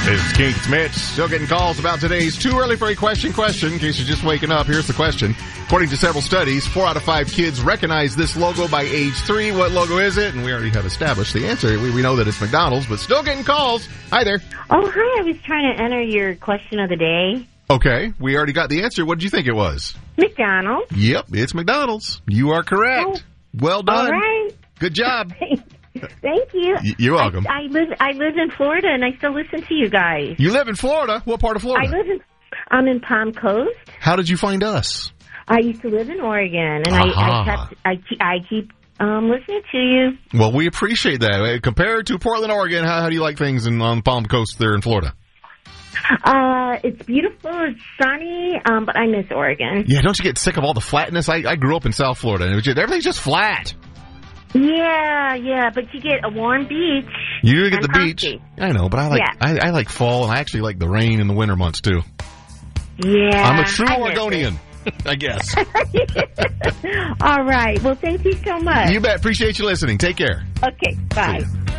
It's Keith Mitch. Still getting calls about today's too early for a question. In case you're just waking up, here's the question. According to several studies, 4 out of 5 kids recognize this logo by age 3. What logo is it? And we already have established the answer. We know that it's McDonald's, but still getting calls. Hi there. Oh, hi. I was trying to enter your question of the day. Okay, we already got the answer. What did you think it was? McDonald's. Yep, it's McDonald's. You are correct. Oh. Well done. All right. Good job. Thank you. You're welcome. I live in Florida, and I still listen to you guys. You live in Florida? What part of Florida? I'm in Palm Coast. How did you find us? I used to live in Oregon, and I keep listening to you. Well, we appreciate that. Compared to Portland, Oregon, how do you like things on Palm Coast there in Florida? It's beautiful. It's sunny, but I miss Oregon. Yeah, don't you get sick of all the flatness? I grew up in South Florida, and everything's just flat. Yeah, but you get a warm beach. You do get the beach. I know, but I like fall, and I actually like the rain in the winter months, too. Yeah. I'm a true Oregonian, I guess. All right. Well, thank you so much. You bet. Appreciate you listening. Take care. Okay, bye.